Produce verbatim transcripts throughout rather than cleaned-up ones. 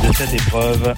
de cette épreuve.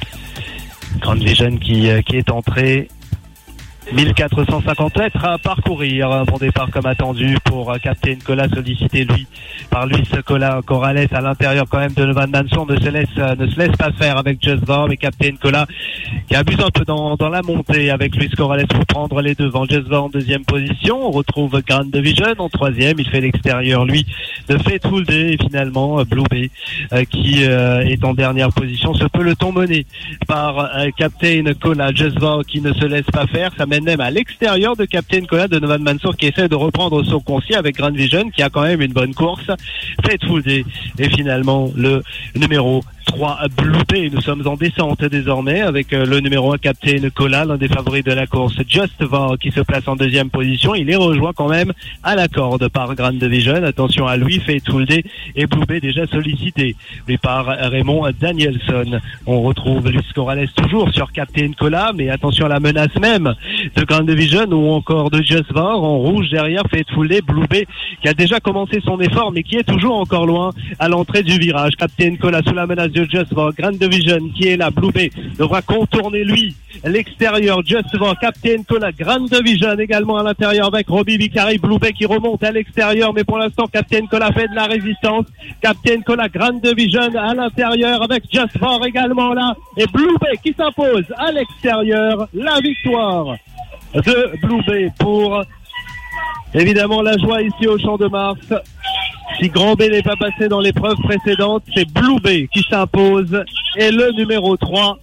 Grand Vision qui, qui est entré. mille quatre cent cinquante mètres à parcourir. Un bon départ comme attendu pour Captain Cola, sollicité lui par Luis Cola Corrales à l'intérieur quand même de Van Mansour, ne se laisse ne se laisse pas faire avec Just Vor, mais Captain Cola qui abuse un peu dans, dans la montée avec Luis Corrales pour prendre les devants. Just Vor en deuxième position, on retrouve Grand Vision en troisième, il fait l'extérieur lui de Faithful Day et finalement Blue Bay euh, qui euh, est en dernière position. Ce peloton mené par euh, Captain Cola, Just Vor qui ne se laisse pas faire, ça mène même à l'extérieur de Captain Cola de Van Mansour qui essaie de reprendre son concis avec Grand Vision qui a quand même une bonne course. Faithful Day et finalement le numéro trois Blue Bay. Nous sommes en descente désormais avec le numéro un Captain Cola, l'un des favoris de la course. Just Vor qui se place en deuxième position. Il est rejoint quand même à la corde par Grand Vision. Attention à lui, Faithful Day et Blue Bay déjà sollicité lui par Raymond Danielson. On retrouve Luis Corrales toujours sur Captain Cola, mais attention à la menace même de Grand Vision ou encore de Just Vor en rouge derrière Faithful Day. Blue Bay qui a déjà commencé son effort mais qui est toujours encore loin à l'entrée du virage. Captain Cola sous la menace de Just Vor. Grand Vision qui est là. Blue Bay devra contourner lui l'extérieur. Just Vor, Captain Cola, Grand Vision également à l'intérieur avec Robbie Vicari. Blue Bay qui remonte à l'extérieur, mais pour l'instant Captain Cola fait de la résistance. Captain Cola, Grand Vision à l'intérieur avec Just Vor également là, et Blue Bay qui s'impose à l'extérieur. La victoire de Blue Bay pour évidemment la joie ici au Champ de Mars. Si Grand B n'est pas passé dans l'épreuve précédente, c'est Blue Bay qui s'impose et le numéro trois.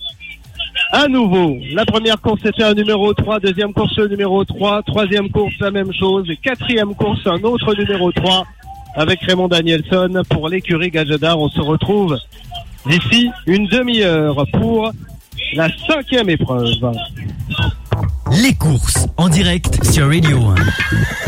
À nouveau, la première course c'était un numéro trois, deuxième course le numéro trois, troisième course la même chose, et quatrième course un autre numéro trois avec Raymond Danielson pour l'écurie Gajadar. On se retrouve d'ici une demi-heure pour la cinquième épreuve. Les courses en direct sur Radio un.